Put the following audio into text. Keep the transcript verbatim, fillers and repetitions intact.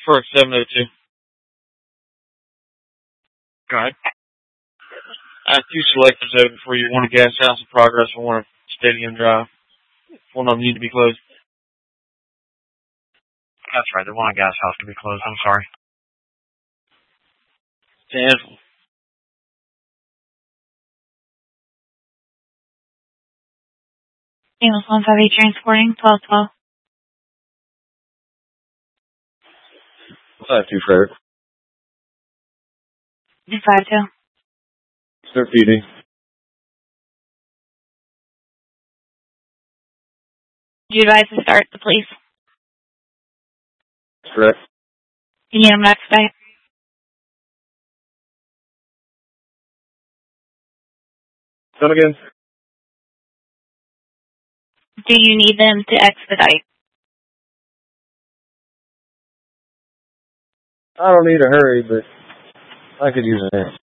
For seven oh two. Go ahead. I have two selectors open for you. One a Gas House in Progress and one a Stadium Drive. One of them need to be closed. That's right. The one at Gas House to be closed. I'm sorry. Ten. Amos one five eight transporting twelve twelve. Five two Frederick. Five two. Start feeding. Do you advise to start the police? Correct. You need them next day? Come again. Do you need them to expedite? I don't need a hurry, but I could use a hand.